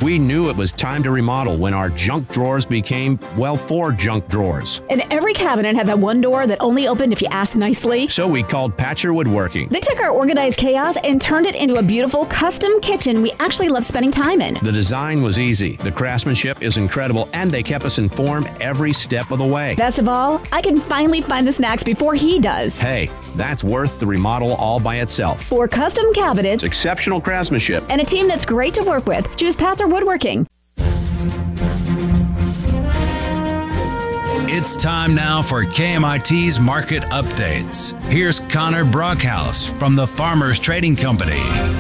We knew it was time to remodel when our junk drawers became, well, 4 junk drawers. And every cabinet had that one door that only opened if you asked nicely. So we called Patcher Woodworking. They took our organized chaos and turned it into a beautiful custom kitchen we actually love spending time in. The design was easy, the craftsmanship is incredible, and they kept us informed every step of the way. Best of all, I can finally find the snacks before he does. Hey, that's worth the remodel all by itself. For custom cabinets, Exceptional craftsmanship, and a team that's great to work with, choose Patzer Woodworking. It's time now for KMIT's Market Updates. Here's Connor Brockhouse from the Farmers Trading Company.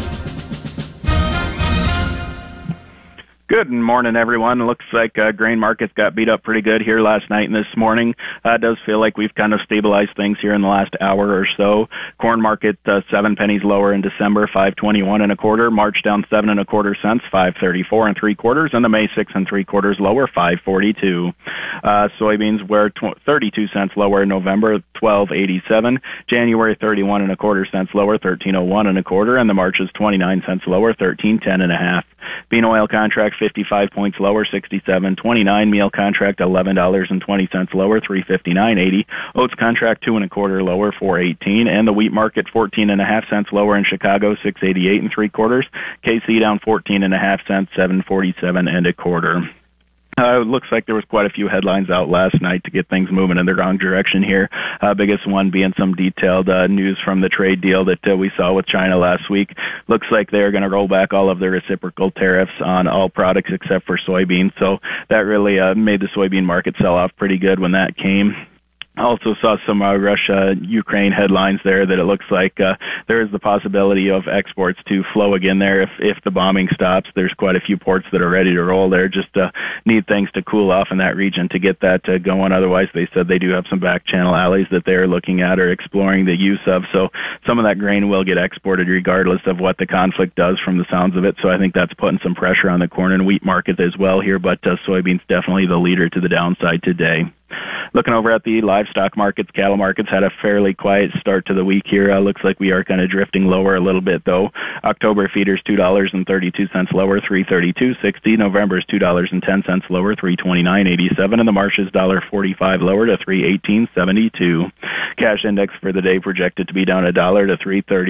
Good morning, everyone. It looks like grain markets got beat up pretty good here last night and this morning. It does feel like we've kind of stabilized things here in the last hour or so. Corn market 7 pennies lower in December, 5.21 1/4. March down 7 1/4 cents, 5.34 3/4, and the May 6 3/4 lower, 5.42. Soybeans were 32 cents lower in November, 12.87. January 31 1/4 cents lower, 13.01 1/4, and the March is 29 cents lower, 13.10 1/2. Bean oil contract 55 points lower, 67.29. Meal contract $11.20 lower, 359.80. Oats contract 2 1/4 lower, 418. And the wheat market 14.5 cents lower in Chicago, 688 3/4. KC down 14.5 cents, 747 1/4. It looks like there was quite a few headlines out last night to get things moving in the wrong direction here. Biggest one being some detailed news from the trade deal that we saw with China last week. Looks like they're going to roll back all of their reciprocal tariffs on all products except for soybeans. So that really made the soybean market sell off pretty good when that came. Also saw some Russia-Ukraine headlines there that it looks like there is the possibility of exports to flow again there if the bombing stops. There's quite a few ports that are ready to roll there. Just need things to cool off in that region to get that going. Otherwise, they said they do have some back channel alleys that they're looking at or exploring the use of. So some of that grain will get exported regardless of what the conflict does from the sounds of it. So I think that's putting some pressure on the corn and wheat market as well here. But soybeans definitely the leader to the downside today. Looking over at the livestock markets, cattle markets had a fairly quiet start to the week here. Looks like we are kind of drifting lower a little bit, though. October feeders $2.32 lower, 332.60. November is $2.10 lower, 329.87, and the March is $1.45 lower to 318.72. Cash index for the day projected to be down $1 to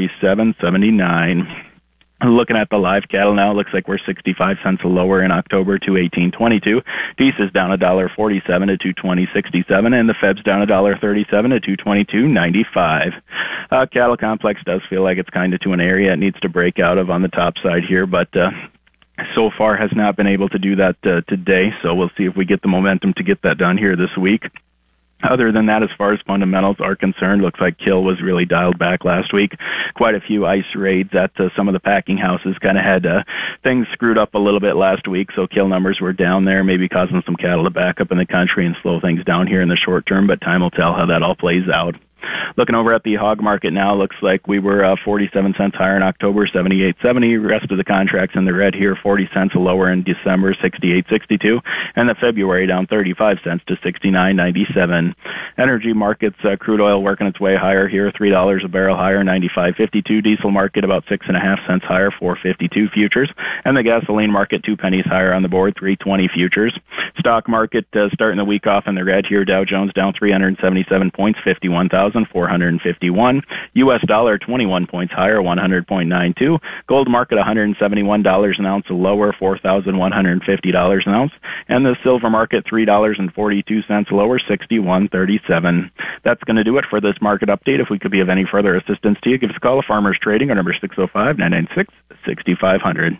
337.79. Looking at the live cattle now, looks like we're 65 cents lower in October, 218.22. Peace is down $1.47 to 220.67, and the Feb's down $1.37 to 222.95. Cattle complex does feel like it's kind of to an area it needs to break out of on the top side here, but so far has not been able to do that today. So we'll see if we get the momentum to get that done here this week. Other than that, as far as fundamentals are concerned, looks like kill was really dialed back last week. Quite a few ice raids at some of the packing houses kind of had things screwed up a little bit last week, so kill numbers were down there, maybe causing some cattle to back up in the country and slow things down here in the short term, but time will tell how that all plays out. Looking over at the hog market now, looks like we were 47 cents higher in October, 78.70. Rest of the contracts in the red here, 40 cents lower in December, 68.62. And the February down 35 cents to 69.97. Energy markets, crude oil working its way higher here, $3 a barrel higher, 95.52. Diesel market about 6.5 cents higher, 4.52 futures. And the gasoline market 2 pennies higher on the board, 3.20 futures. Stock market starting the week off in the red here, Dow Jones down 377 points, 51,451. U.S. dollar 21 points higher, 100.92. Gold market $171 an ounce lower, $4,150 an ounce. And the silver market $3.42 lower, 61.37. That's going to do it for this market update. If we could be of any further assistance to you, give us a call at Farmers Trading, our number 605-996-6500.